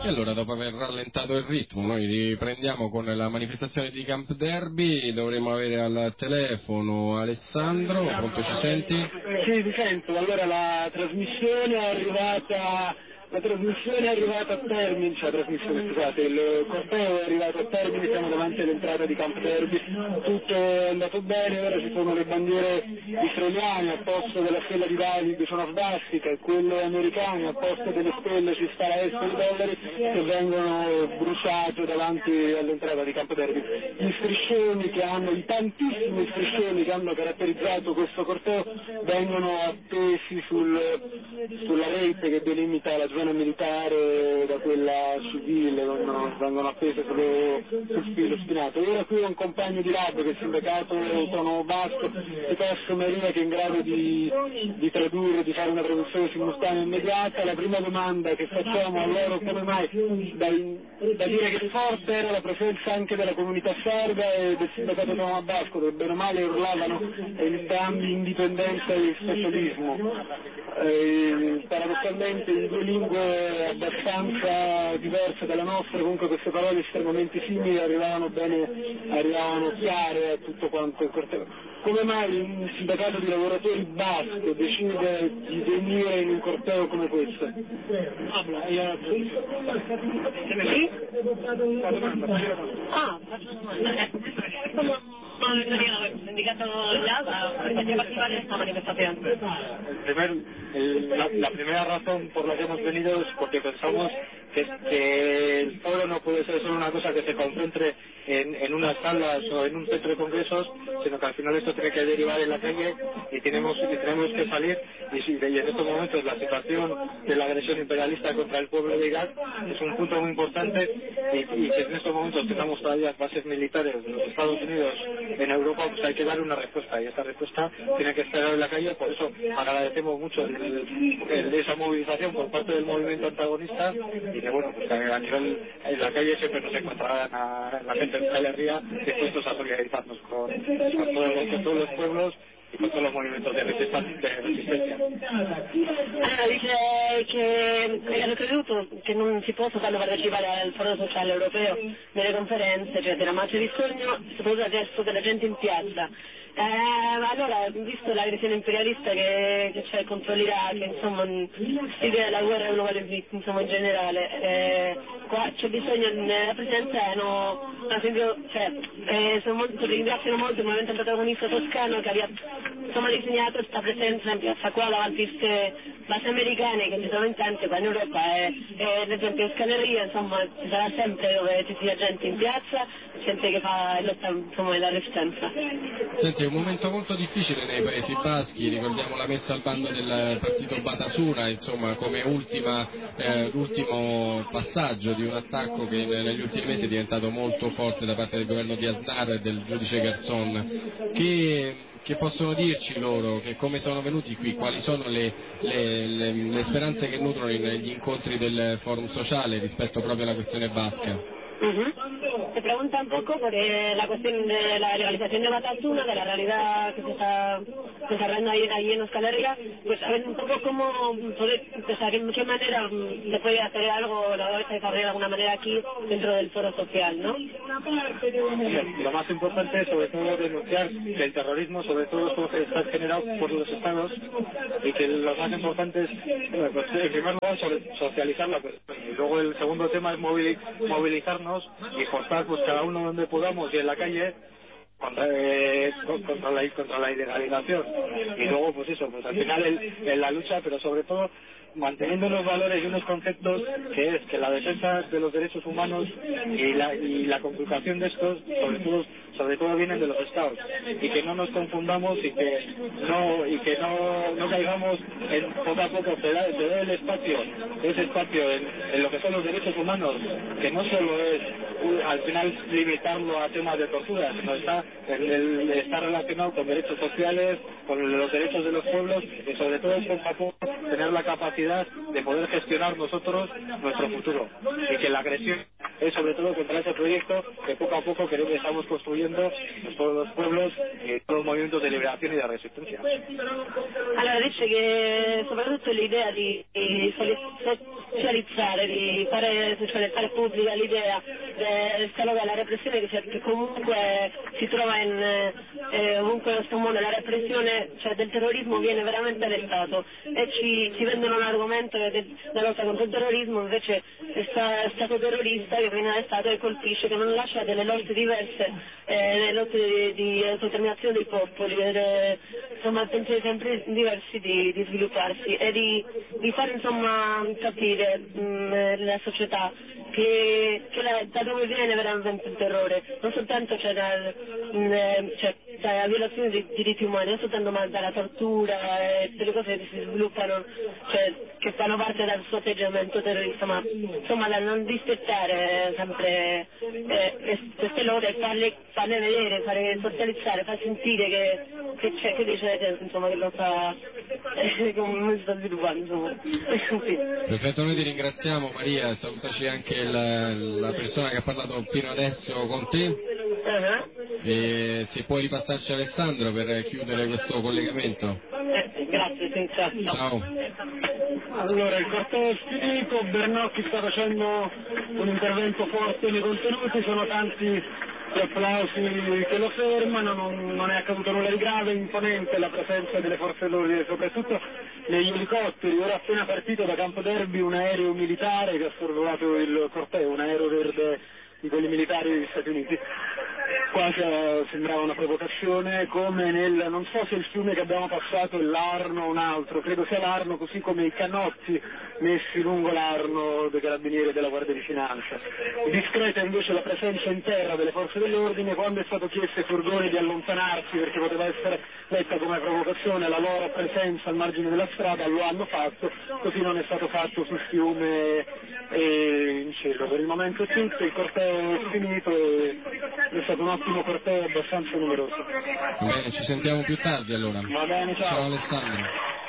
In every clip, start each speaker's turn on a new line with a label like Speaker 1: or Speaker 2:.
Speaker 1: E allora, dopo aver rallentato il ritmo, noi riprendiamo con la manifestazione di Camp Derby. Dovremo avere al telefono Alessandro. Pronto, ci senti?
Speaker 2: Sì, ti sento. Allora la trasmissione è arrivata a termine, scusate, il corteo è arrivato a termine, siamo davanti all'entrata di Camp Derby, tutto è andato bene, ora ci sono le bandiere israeliane al posto della stella di David, sono svastica, e quelle americane al posto delle stelle ci sta la S di dollari, che vengono bruciate davanti all'entrata di Camp Derby. Gli striscioni i tantissimi striscioni che hanno caratterizzato questo corteo vengono appesi sulla rete che delimita la zona militare da quella civile, vengono appese sul filo spinato. Ora qui ho un compagno di lab che è il sindacato autonomo basco, Picasso Maria, che è in grado di tradurre, di fare una traduzione simultanea immediata. La prima domanda che facciamo a loro: come mai, da dire che forte era la presenza anche della comunità serba e del sindacato autonomo basco, che bene o male urlavano entrambi indipendenza e socialismo. Paradossalmente in due lingue abbastanza diverse dalla nostra, comunque queste parole estremamente simili arrivavano chiare a tutto quanto il corteo. Come mai un sindacato di lavoratori basco decide di venire in un corteo come questo?
Speaker 3: Sì? Sindicato Lava, perché participar en esta manifestación.
Speaker 2: La primera razón por la que hemos venido es porque pensamos que el foro no puede ser solo una cosa que se concentre en unas salas o en un centro de congresos, sino que al final esto tiene que derivar en la calle y tenemos que salir, y en estos momentos la situación de la agresión imperialista contra el pueblo de Irak es un punto muy importante, y que en estos momentos tengamos todavía bases militares de los Estados Unidos en Europa, pues hay que dar una respuesta, y esta respuesta tiene que estar en la calle. Por eso agradecemos mucho esa movilización por parte del movimiento antagonista, y que bueno, pues a nivel en la calle siempre nos encontrarán a la gente de Euskal Herria dispuestos a solidarizarnos con todos los pueblos y con todos los movimientos de resistencia.
Speaker 3: Allora dice che hanno creduto che non si possa farlo partecipare al Foro Sociale Europeo, nelle conferenze eccetera, ma c'è bisogno soprattutto adesso della gente in piazza. Allora, visto l'aggressione imperialista che c'è contro l'Iraq, insomma, l'idea della guerra è uno insomma in generale, qua c'è bisogno di una presenza, ad esempio, ringraziano molto il movimento protagonista toscano che aveva insomma disegnato questa presenza in piazza qua davanti a queste basi americane che ci sono in tante qua in Europa, e ad esempio in Scaneria, insomma, ci sarà sempre dove ci sia gente in piazza, gente che fa lotta insomma della resistenza.
Speaker 1: Senti, è un momento molto difficile nei Paesi Baschi, ricordiamo la messa al bando del partito Batasuna, insomma, come ultimo passaggio di un attacco che negli ultimi mesi è diventato molto forte da parte del governo di Aznar e del giudice Garzon. Che possono dirci loro, che come sono venuti qui, quali sono le speranze che nutrono negli incontri del forum sociale rispetto proprio alla questione basca?
Speaker 3: Se pregunta un poco por la cuestión de la legalización de Batasuna, de la realidad que se está desarrollando ahí en Euskal Herria, pues a ver un poco cómo poder, en qué manera se puede hacer algo, lo vais a desarrollar de alguna manera aquí dentro del foro social, ¿no?
Speaker 2: Lo más importante es sobre todo denunciar que el terrorismo sobre todo está generado por los estados, y que lo más importante es, pues, en primer lugar, socializar la cuestión, y luego el segundo tema es movilizarnos y forzar pues cada uno donde podamos y en la calle contra la ilegalización, y luego pues eso, pues al final en la lucha, pero sobre todo manteniendo unos valores y unos conceptos, que es que la defensa de los derechos humanos y la conculcación de estos sobre todo vienen de los estados, y que no nos confundamos, y que no caigamos en poco a poco se dé ese espacio en lo que son los derechos humanos, que no solo es al final limitarlo a temas de tortura, sino está relacionado con derechos sociales, con los derechos de los pueblos, y sobre todo poco a poco tener la capacidad de poder gestionar nosotros nuestro futuro, y que la agresión es sobre todo contra ese proyecto que poco a poco creo que estamos construyendo todos los pueblos y todos los movimientos de liberación y de resistencia.
Speaker 3: Allora dice che soprattutto l'idea di socializzare, di fare pubblica l'idea del scalo della repressione che comunque si trova ovunque in questo mondo. La repressione, cioè, del terrorismo viene veramente arrestato e ci vendono un argomento della lotta contro il terrorismo, invece è stato terrorista che viene arrestato e colpisce, che non lascia delle lotte diverse, le lotte di autodeterminazione dei popoli, insomma pensieri sempre diversi di svilupparsi e di fare insomma capire la società da dove viene veramente il terrore, non soltanto dalla violazione dei diritti umani, non soltanto ma dalla tortura e delle cose che si sviluppano, che fanno parte del suo atteggiamento terrorista, ma insomma da non dispettare sempre queste lode e farle vedere, fare socializzare, far sentire che c'è, che dice insomma che lo sta come si sta sviluppando, insomma. Sì.
Speaker 1: Perfetto, noi ti ringraziamo Maria, salutaci anche la persona che ha parlato fino adesso con te. E se puoi ripassarci Alessandro per chiudere questo collegamento.
Speaker 3: Grazie, senza.
Speaker 1: Ciao.
Speaker 2: Allora, il corteo è finito, Bernocchi sta facendo un intervento forte nei contenuti, sono tanti gli applausi che lo fermano, non è accaduto nulla di grave, imponente la presenza delle forze dell'ordine, soprattutto negli elicotteri. Ora appena partito da Campo Derby un aereo militare che ha sorvolato il corteo, un aereo verde di quelli militari degli Stati Uniti. Quasi sembrava una provocazione, come non so se il fiume che abbiamo passato è l'Arno o un altro, credo sia l'Arno, così come i canotti messi lungo l'Arno dei carabinieri e della Guardia di Finanza. Discreta invece la presenza in terra delle forze dell'ordine quando è stato chiesto ai furgoni di allontanarsi perché poteva essere letta come provocazione la loro presenza al margine della strada, lo hanno fatto, così non è stato fatto sul fiume e in cielo. Per il momento è tutto, il corteo è finito e è stato un ottimo corteo abbastanza numeroso.
Speaker 1: Bene, ci sentiamo più tardi allora.
Speaker 2: Va bene, ciao.
Speaker 1: Ciao Alessandro.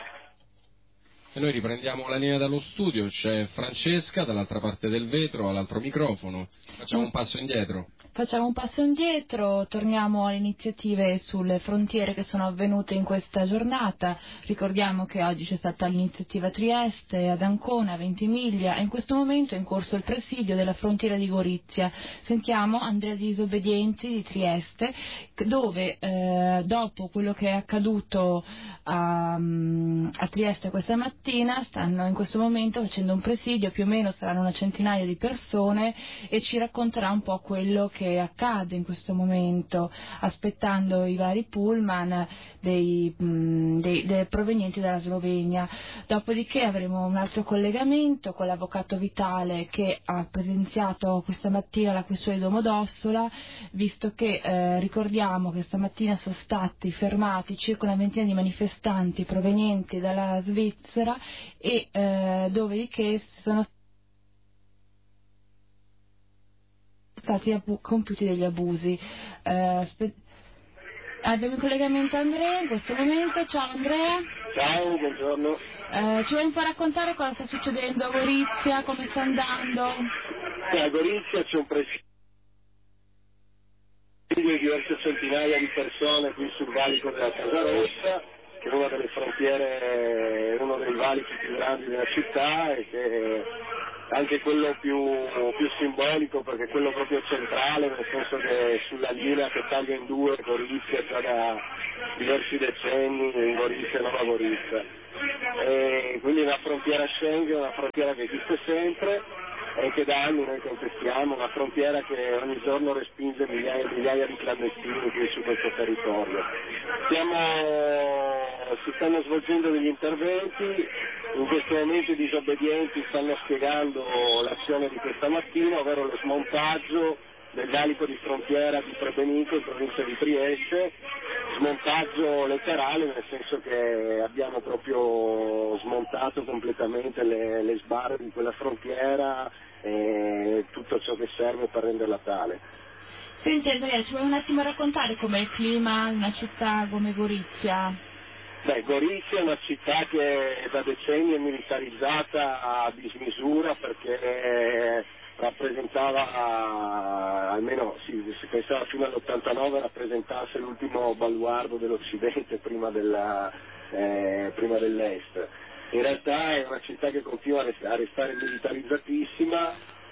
Speaker 1: E noi riprendiamo la linea dallo studio, c'è Francesca dall'altra parte del vetro, all'altro microfono. Facciamo un passo indietro.
Speaker 4: Facciamo un passo indietro, torniamo alle iniziative sulle frontiere che sono avvenute in questa giornata. Ricordiamo che oggi c'è stata l'iniziativa a Trieste, ad Ancona, a Ventimiglia e in questo momento è in corso il presidio della frontiera di Gorizia. Sentiamo Andrea Disobbedienti di Trieste, dove dopo quello che è accaduto a Trieste questa mattina stanno in questo momento facendo un presidio, più o meno saranno una centinaia di persone, e ci racconterà un po' quello che accade in questo momento, aspettando i vari pullman provenienti dalla Slovenia. Dopodiché avremo un altro collegamento con l'avvocato Vitale, che ha presenziato questa mattina la questione di Domodossola, visto che ricordiamo che stamattina sono stati fermati circa una ventina di manifestanti provenienti dalla Svizzera e dopodiché sono stati compiuti degli abusi. Abbiamo in collegamento Andrea in questo momento. Ciao Andrea.
Speaker 2: Ciao, buongiorno.
Speaker 4: Ci vuoi un po' raccontare cosa sta succedendo a Gorizia, come sta andando?
Speaker 2: A Gorizia c'è un presidio di diverse centinaia di persone qui sul valico della Casa Rossa, che è una delle frontiere, uno dei valichi più grandi della città e che anche quello più simbolico, perché è quello proprio centrale, nel senso che sulla linea che taglia in due Gorizia già da diversi decenni, in Gorizia e Nova Gorizia. E quindi una frontiera Schengen, una frontiera che esiste sempre e che da anni noi contestiamo, una frontiera che ogni giorno respinge migliaia e migliaia di clandestini qui su questo territorio. Si stanno svolgendo degli interventi, in questo momento i disobbedienti stanno spiegando l'azione di questa mattina, ovvero lo smontaggio del valico di frontiera di Prebenico in provincia di Trieste, smontaggio letterale nel senso che abbiamo proprio smontato completamente le sbarre di quella frontiera e tutto ciò che serve per renderla tale.
Speaker 4: Senti Andrea, ci vuoi un attimo raccontare com'è il clima in una città come Gorizia?
Speaker 2: Gorizia è una città che da decenni è militarizzata a dismisura perché rappresentava, almeno si pensava fino all'89 rappresentasse l'ultimo baluardo dell'Occidente prima dell'Est.
Speaker 5: In realtà è una città che continua a restare militarizzatissima,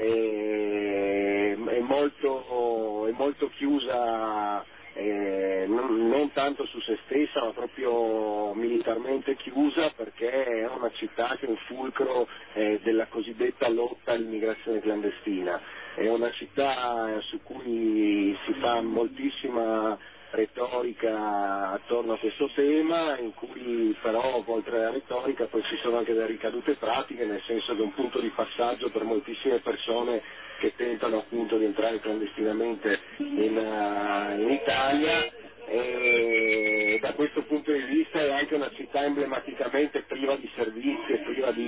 Speaker 5: è molto chiusa, non tanto su se stessa ma proprio militarmente chiusa, perché è una città che è un fulcro della cosiddetta lotta all'immigrazione clandestina. È una città su cui si fa moltissima retorica attorno a questo tema, in cui però oltre alla retorica poi ci sono anche delle ricadute pratiche, nel senso che è un punto di passaggio per moltissime persone che tentano appunto di entrare clandestinamente in Italia, e da questo punto di vista è anche una città emblematicamente priva di servizi e priva di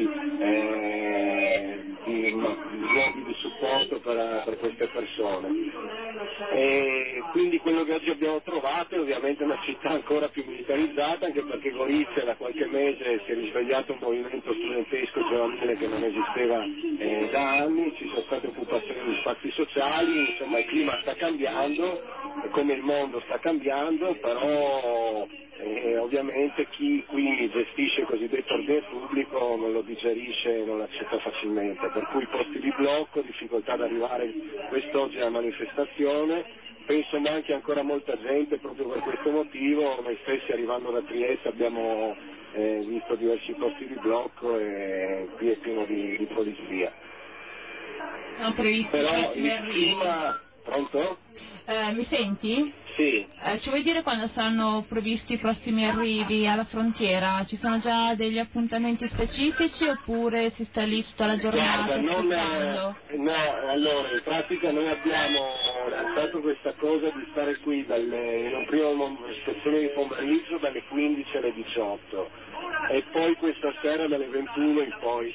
Speaker 5: luoghi di supporto per queste persone. E quindi quello che oggi abbiamo trovato è ovviamente una città ancora più militarizzata, anche perché Gorizia da qualche mese si è risvegliato un movimento studentesco giovanile che non esisteva da anni, ci sono state occupazioni di spazi sociali, insomma il clima sta cambiando, come il mondo sta cambiando, però ovviamente chi qui gestisce il cosiddetto ordine pubblico non lo digerisce, non l'accetta facilmente, per cui posti di blocco, difficoltà ad arrivare quest'oggi alla manifestazione. Penso manchi ancora molta gente proprio per questo motivo, noi stessi arrivando da Trieste abbiamo visto diversi posti di blocco e qui è pieno di polizia.
Speaker 4: Sono previsti
Speaker 5: però il clima... Pronto?
Speaker 4: Mi senti?
Speaker 5: Sì.
Speaker 4: Ci vuoi dire quando saranno previsti i prossimi arrivi alla frontiera? Ci sono già degli appuntamenti specifici oppure si sta lì tutta la giornata?
Speaker 5: Guarda, no, allora in pratica noi abbiamo lanciato questa cosa di stare qui in un primo sessione di pomeriggio dalle 15 alle 18 e poi questa sera dalle 21 in poi.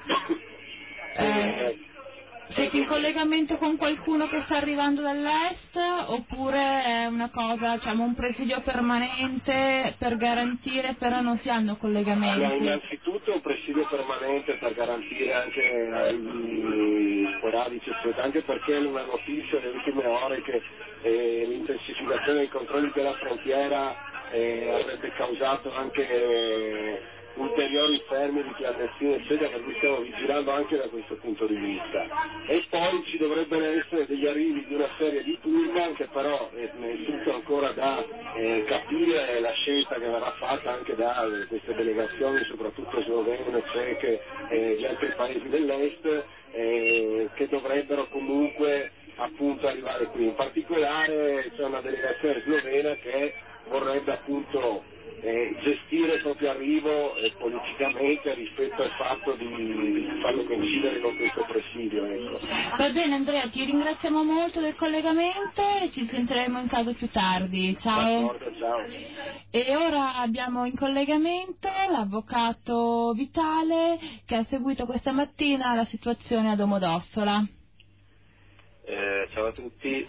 Speaker 4: Siete in collegamento con qualcuno che sta arrivando dall'est oppure è una cosa, diciamo, un presidio permanente per garantire, però non si hanno collegamenti?
Speaker 5: Allora, innanzitutto un presidio permanente per garantire anche gli sporadici, anche perché una notizia nelle ultime ore che l'intensificazione dei controlli della frontiera avrebbe causato anche ulteriori fermi di clandestini eccetera, per cui stiamo vigilando anche da questo punto di vista. E poi ci dovrebbero essere degli arrivi di una serie di pullman che però è tutto ancora da capire la scelta che verrà fatta anche da queste delegazioni, soprattutto slovene, ceche e di altri paesi dell'est, che dovrebbero comunque appunto arrivare qui. In particolare c'è una delegazione slovena che vorrebbe appunto gestire il proprio arrivo politicamente rispetto al fatto di farlo coincidere con questo presidio. Ecco.
Speaker 4: Va bene Andrea, ti ringraziamo molto del collegamento e ci sentiremo in caso più tardi. Ciao.
Speaker 5: D'accordo, ciao.
Speaker 4: E ora abbiamo in collegamento l'avvocato Vitale che ha seguito questa mattina la situazione a Domodossola.
Speaker 6: Ciao a tutti,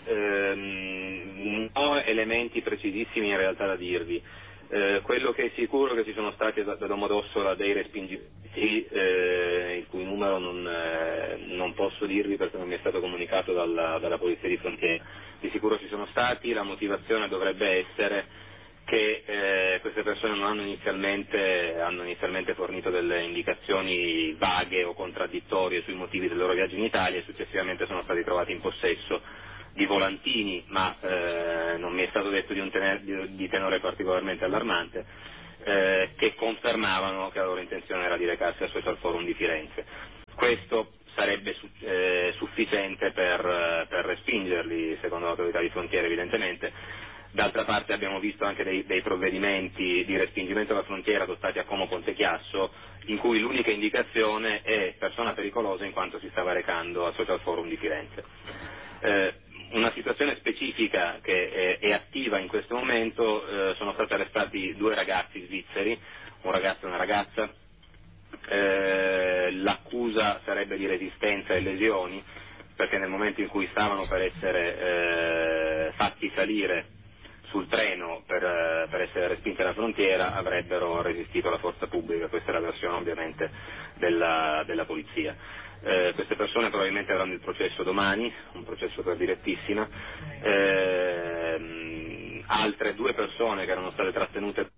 Speaker 6: non ho elementi precisissimi in realtà da dirvi. Quello che è sicuro è che ci sono stati da Domodossola dei respingimenti, il cui numero non posso dirvi perché non mi è stato comunicato dalla Polizia di Frontiera. Di sicuro ci sono stati, la motivazione dovrebbe essere che queste persone non hanno inizialmente fornito delle indicazioni vaghe o contraddittorie sui motivi del loro viaggio in Italia e successivamente sono stati trovati in possesso di volantini, ma non mi è stato detto di tenore particolarmente allarmante, che confermavano che la loro intenzione era di recarsi al Social Forum di Firenze. Questo sarebbe sufficiente per respingerli, secondo l'autorità di frontiera evidentemente. D'altra parte abbiamo visto anche dei provvedimenti di respingimento alla frontiera adottati a Como Ponte Chiasso, in cui l'unica indicazione è persona pericolosa in quanto si stava recando al Social Forum di Firenze. Una situazione specifica che è attiva in questo momento, sono stati arrestati 2 ragazzi svizzeri, un ragazzo e una ragazza, l'accusa sarebbe di resistenza e lesioni, perché nel momento in cui stavano per essere fatti salire sul treno per essere respinti alla frontiera avrebbero resistito alla forza pubblica, questa è la versione ovviamente della polizia. Queste persone probabilmente avranno il processo domani, un processo per direttissima, altre 2 persone che erano state trattenute